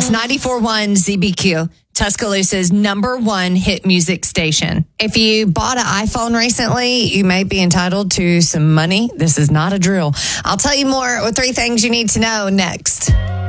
It's 94.1 ZBQ, Tuscaloosa's number one hit music station. If you bought an iPhone recently, you may be entitled to some money. This is not a drill. I'll tell you more with 3 things you need to know next.